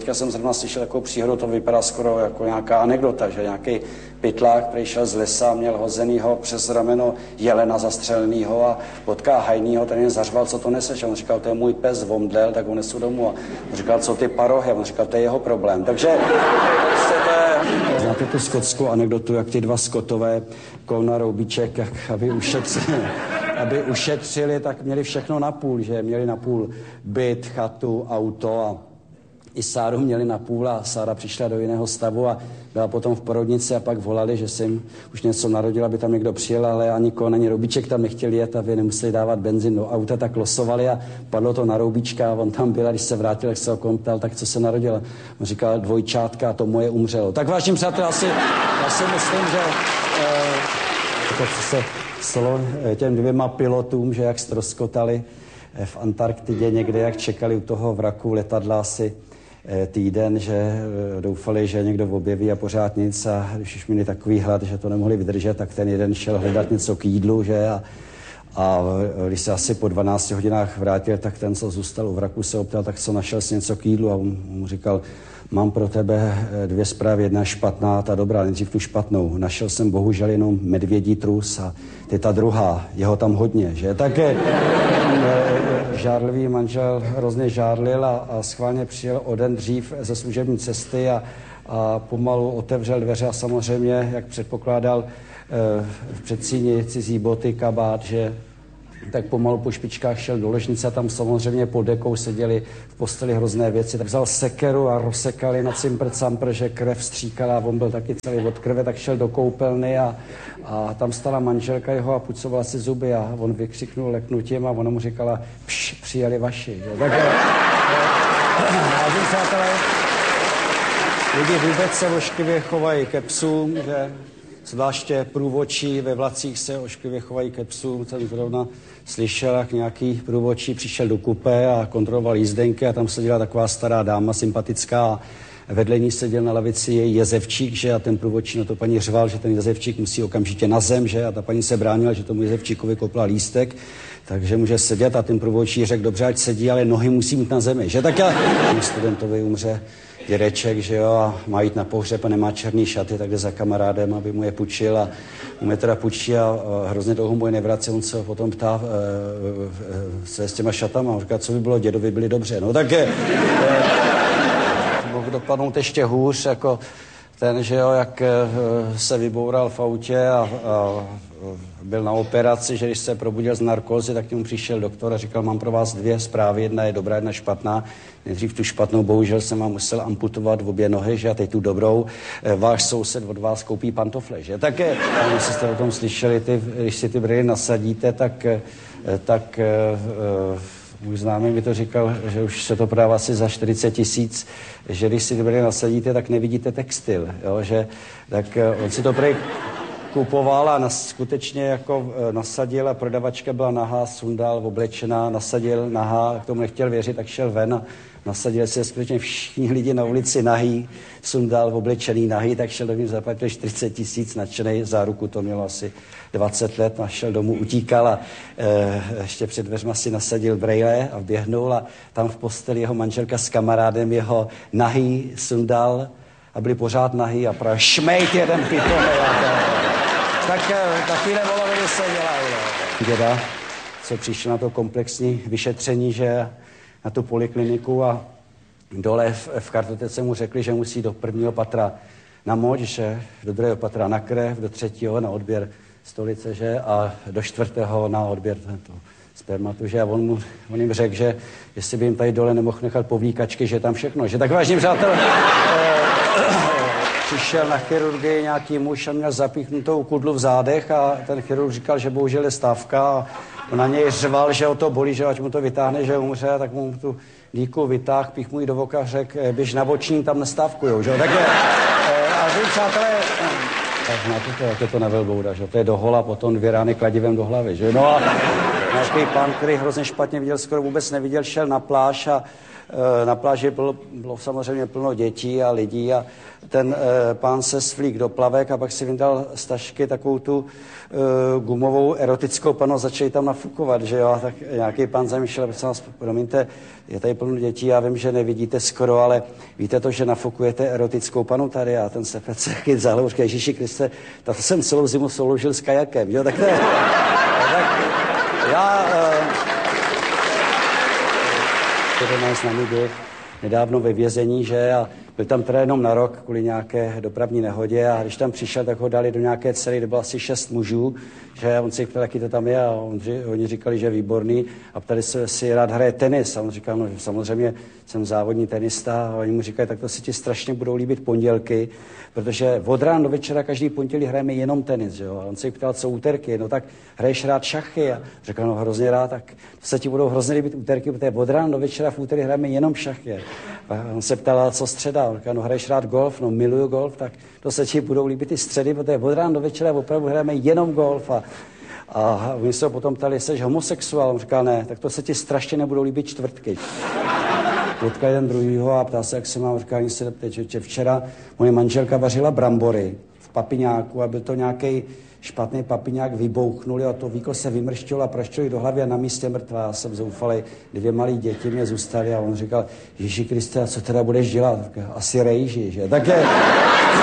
teďka jsem zrovna slyšel takovou příhodu, to vypadá skoro jako nějaká anekdota, že nějaký pytlák přišel z lesa, měl hozenýho přes rameno jelena zastřelenýho a potká hajnýho, ten jen zařval, co to neseš. A on říkal, to je můj pes, vomdlel, tak ho nesu domů. A on říkal, co ty parohy? A on říkal, to je jeho problém. Takže prostě to je... Znáte tu skotskou anekdotu, jak ty dva Skotové Kolna Roubíček, jak aby ušetřili, tak měli všechno na půl, že měli na půl byt, chatu, auto a i Sáru měli na půl a Sára přišla do jiného stavu a byla potom v porodnici a pak volali, že se jim už něco narodila, aby tam někdo přijel, ale ani Koln, ani Roubíček tam nechtěli jet, aby nemuseli dávat benzín do auta, tak losovali a padlo to na Roubíčka a on tam byl a když se vrátil, jak se ho ptal, tak co se narodilo. On říkal, dvojčátka a to moje umřelo. Tak vážně přátel, já si myslím, že to, co se stalo těm dvěma pilotům, že jak ztroskotali v Antarktidě někde, jak čekali u toho vraku letadla asi týden, že doufali, že někdo objeví a pořád nic a když už měli takový hlad, že to nemohli vydržet, tak ten jeden šel hledat něco k jídlu, že a když se asi po 12 hodinách vrátil, tak ten, co zůstal u vraku, se optal, tak co našel si něco k jídlu a on mu říkal, mám pro tebe dvě zprávy, jedna špatná, ta dobrá, nejdřív tu špatnou. Našel jsem bohužel jenom medvědí trus a ty ta druhá, jeho tam hodně, že? Také žárlivý manžel hrozně žárlil a schválně přijel o den dřív ze služební cesty a pomalu otevřel dveře a samozřejmě, jak předpokládal v předsíni cizí boty, kabát, že tak pomalu po špičkách šel do ložnice a tam samozřejmě pod dekou seděli v posteli hrozné věci. Tak vzal sekeru a rozsekali na cimpr-campr, že krev stříkala a on byl taky celý od krve, tak šel do koupelny a tam stala manželka jeho a pucovala si zuby a on vykřiknul leknutím a ona mu říkala, přijeli vaši. Tak vážení přátelé, lidi vůbec se ošklivě chovají ke psům, že zvláště průvodčí ve vlacích se ošklivě chovají ke psům. Jsem zrovna slyšel, jak nějaký průvodčí přišel do kupé a kontroloval jízdenky a tam seděla taková stará dáma, sympatická a vedle ní seděl na lavici její jezevčík, že a ten průvodčí na to paní řval, že ten jezevčík musí okamžitě na zem, že a ta paní se bránila, že tomu jezevčíkovi kopla lístek, takže může sedět a ten průvodčí řekl, dobře, ať sedí, ale nohy musí mít na zemi, že tak studentovi umře dědeček, že jo, a má jít na pohřeb a nemá černý šaty, tak jde za kamarádem, aby mu je půjčil a mu je teda půjčí a hrozně dlouho mu je nevrací, on se ho potom ptá se s těma šatama, on říká, co by bylo, dědovi byli dobře, no tak mohl dopadnout ještě hůř, jako ten, že jo, jak se vyboural v autě a byl na operaci, že když se probudil z narkózy, tak k němu přišel doktor a říkal, mám pro vás dvě zprávy, jedna je dobrá, jedna špatná. Nejdřív tu špatnou, bohužel jsem vám musel amputovat v obě nohy, že a teď tu dobrou. Váš soused od vás koupí pantofle, že? Tak, jestli jste o tom slyšeli, když si ty brýle nasadíte, tak můj známý mi to říkal, že už se to prodává asi za 40 000, že když si ty brýle nasadíte, tak nevidíte textil, jo? Že, tak on si to prej kupoval a skutečně jako nasadil a prodavačka byla nahá, sundal, oblečená, nasadil nahá, k tomu nechtěl věřit, tak šel ven a nasadil se skutečně všichni lidi na ulici nahý, sundal, oblečený nahý, tak šel do ní, zaplatil 40 000, nadšenej, záruku to mělo asi 20 let, a šel domů, utíkal a ještě před dveřma si nasadil brejle a vběhnul a tam v posteli jeho manželka s kamarádem jeho nahý, sundal a byli pořád nahý a právě šmejt jeden pitomej. Tak takovýhle voloviny se dělají. Děda, co přišel na to komplexní vyšetření, že na tu polikliniku a dole v kartotece mu řekli, že musí do prvního patra na moč, že do druhého patra na krev, do třetího na odběr stolice, že a do čtvrtého na odběr spermatu, že a on jim řekl, že jestli by jim tady dole nemohl nechat povlíkačky, že tam všechno, že tak vážně přátel, přišel na chirurgii nějaký muž a měl zapíchnutou kudlu v zádech a ten chirurg říkal, že bohužel je stávka a on na něj řval, že ho to bolí, že ať mu to vytáhne, že umře, tak mu tu díku vytáhl, pích mu ji do voka, řekl, běž na boční, tam nestávkujou, že jo, takže a říct, přátelé, tak znáte to nebyl bouda, že to je do hola, potom 2 rány kladivem do hlavy, že no a nějaký pán, který hrozně špatně viděl, skoro vůbec neviděl, šel na pláž a na pláži bylo samozřejmě plno dětí a lidí a ten pán se svlík do plavek a pak si vyndal z tašky takovou tu gumovou erotickou panu a začali tam nafukovat, že jo, a tak nějaký pán zamýšlel, prosím vás, promiňte, je tady plno dětí, já vím, že nevidíte skoro, ale víte to, že nafukujete erotickou panu tady a ten se taky zahlou, říká, Ježíši Kriste, to jsem celou zimu souložil s kajakem, jo, tak to je, tak já... Jeden z námi byl nedávno ve vězení, že, a byl tam teda jenom na rok kvůli nějaké dopravní nehodě a když tam přišel, tak ho dali do nějaké cely, kde bylo asi 6 mužů, že on si ptal, jaký to tam je a oni říkali, že je výborný a ptali se, jestli rád hraje tenis a on říkal, no samozřejmě jsem závodní tenista a oni mu říkali, tak to si ti strašně budou líbit pondělky, protože od rána do večera každý pondělí hrajeme jenom tenis, že jo, a on se ptal, co úterky, no tak hraješ rád šachy a říkal, no hrozně rád, tak to se ti budou hrozně líbit úterky, protože od rána do večera v úterý hrajeme jenom šachy. A on se ptal, co středa, on říkal, no hraješ rád golf, no miluju golf, tak to se ti budou líbit i středy, protože od rána do večera opravdu hrajeme jenom golf a oni se ho potom ptali, jsi homosexuál, on říkal, ne, tak to se ti strašně nebudou líbit čtvrtky. Potkal jeden druhýho a ptal se, jak se mám, říkal, se zeptat, že včera moje manželka vařila brambory v papiňáku a byl to nějaký špatný papiňák, vybouchnuli a to víko se vymrštilo a praščilo do hlavy a na místě mrtvá. Já jsem zoufalej, 2 malé děti mě zůstaly a on říkal, Ježíši Kriste, a co teda budeš dělat? Asi rejži, že? Tak je...